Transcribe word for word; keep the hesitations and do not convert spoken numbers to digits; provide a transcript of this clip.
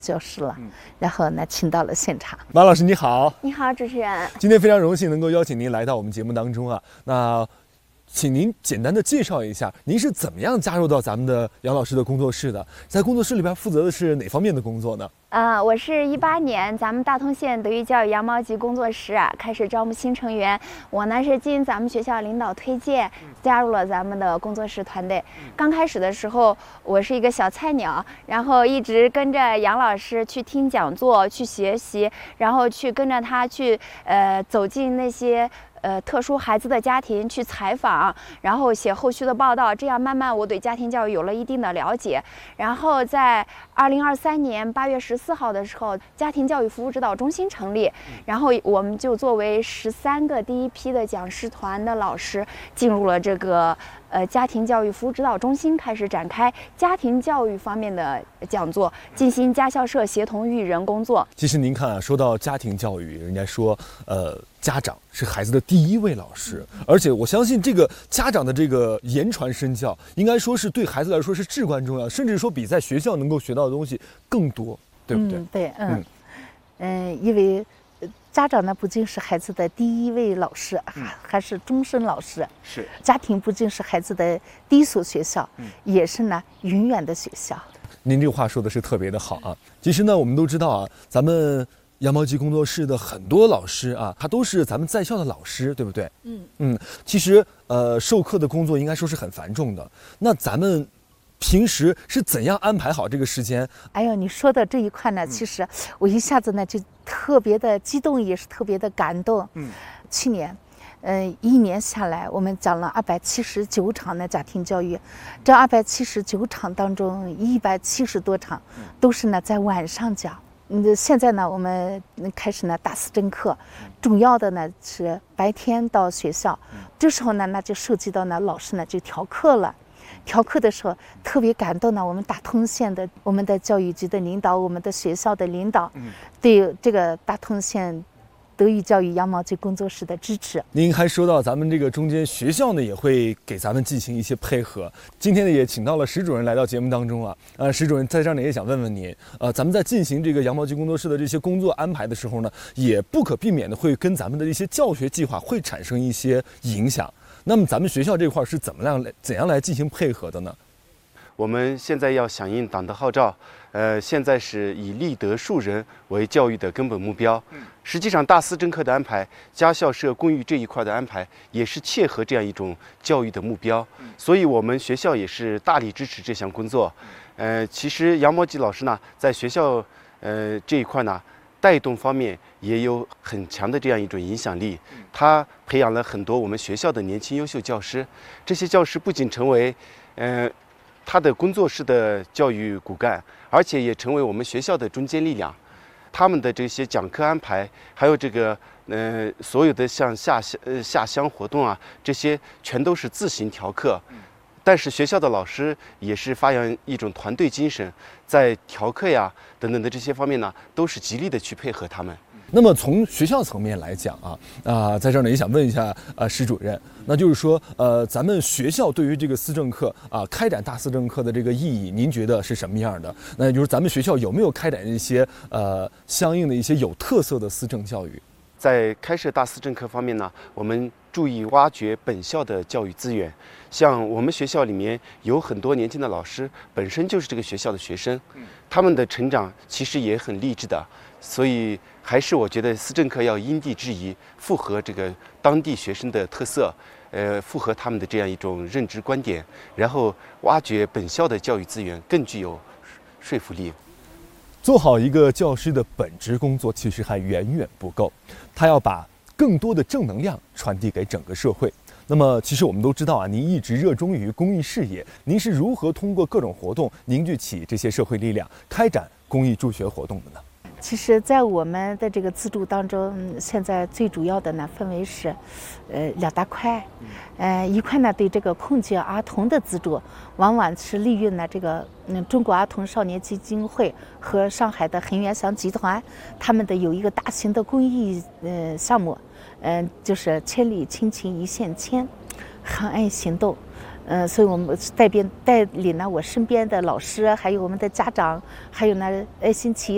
教师了，然后呢，请到了现场。 马老师你好。 你好，主持人。 今天非常荣幸能够邀请您来到我们节目当中啊。那请您简单的介绍一下，您是怎么样加入到咱们的杨老师的工作室的？在工作室里边负责的是哪方面的工作呢？ 啊、呃，我是一八年咱们大通县德育教育羊毛集工作室啊开始招募新成员，我呢是经咱们学校领导推荐加入了咱们的工作室团队。刚开始的时候我是一个小菜鸟，然后一直跟着杨老师去听讲座、去学习，然后去跟着他去呃走进那些呃，特殊孩子的家庭去采访，然后写后续的报道，这样慢慢我对家庭教育有了一定的了解。然后在二零二三年八月十四号的时候，家庭教育服务指导中心成立，然后我们就作为十三个第一批的讲师团的老师，进入了这个呃家庭教育服务指导中心，开始展开家庭教育方面的讲座，进行家校社协同育人工作。 其实您看啊，说到家庭教育，人家说呃。家长是孩子的第一位老师，而且我相信这个家长的这个言传身教，应该说是对孩子来说是至关重要，甚至说比在学校能够学到的东西更多，对不对？ 嗯，对，嗯，嗯，因为家长呢不仅是孩子的第一位老师，还、嗯、还是终身老师。 是， 家庭不仅是孩子的第一所学校，嗯、也是呢永远的学校。 您这个话说的是特别的好啊！其实呢，我们都知道啊，咱们羊毛集工作室的很多老师啊，他都是咱们在校的老师，对不对？嗯嗯，其实呃，授课的工作应该说是很繁重的。那咱们平时是怎样安排好这个时间？ 哎呦，你说的这一块呢，其实我一下子呢就特别的激动，也是特别的感动。嗯，去年，嗯、呃，一年下来，我们讲了二百七十九场的家庭教育，这二百七十九场当中，一百七十多场都是呢在晚上讲。嗯，现在呢，我们开始呢大四正课，主要的呢是白天到学校，这时候呢，那就涉及到呢老师呢就调课了。调课的时候特别感动呢，我们大通县的我们的教育局的领导，我们的学校的领导，对这个大通县德育教育羊毛集工作室的支持。 您还说到咱们这个中间学校呢也会给咱们进行一些配合。今天呢也请到了石主任来到节目当中啊，呃，石主任在这儿呢也想问问您，呃，咱们在进行这个羊毛集工作室的这些工作安排的时候呢，也不可避免的会跟咱们的一些教学计划会产生一些影响。那么咱们学校这块是怎么样来怎样来进行配合的呢？ 我们现在要响应党的号召，呃，现在是以立德树人为教育的根本目标。实际上，大四正课的安排、家校社公寓这一块的安排，也是切合这样一种教育的目标。所以，我们学校也是大力支持这项工作。呃，其实杨毛吉老师呢，在学校呃这一块呢，带动方面也有很强的这样一种影响力。他培养了很多我们学校的年轻优秀教师，这些教师不仅成为呃。他的工作室的教育骨干，而且也成为我们学校的中坚力量。他们的这些讲课安排，还有这个呃所有的像下乡呃下乡活动啊，这些全都是自行调课。但是学校的老师也是发扬一种团队精神，在调课呀等等的这些方面呢，都是极力的去配合他们。 那么从学校层面来讲啊，啊、呃，在这儿呢也想问一下呃石主任，那就是说呃咱们学校对于这个思政课啊、呃、开展大思政课的这个意义，您觉得是什么样的？那也就是咱们学校有没有开展一些呃相应的一些有特色的思政教育？ 在开设大思政课方面呢，我们注意挖掘本校的教育资源。像我们学校里面有很多年轻的老师，本身就是这个学校的学生，他们的成长其实也很励志的。所以还是我觉得思政课要因地制宜，符合这个当地学生的特色，呃，符合他们的这样一种认知观点，然后挖掘本校的教育资源，更具有说服力。 做好一个教师的本职工作，其实还远远不够，他要把更多的正能量传递给整个社会。那么，其实我们都知道啊，您一直热衷于公益事业，您是如何通过各种活动凝聚起这些社会力量，开展公益助学活动的呢？ 其实，在我们的这个资助当中，现在最主要的呢，分为是，呃，两大块。呃，一块呢，对这个困境儿童的资助，往往是利用呢这个嗯中国儿童少年基金会和上海的恒源祥集团，他们的有一个大型的公益呃项目，嗯、呃，就是千里亲情一线牵，恒爱行动。嗯、呃，所以我们带边带领呢我身边的老师，还有我们的家长，还有呢爱心企业。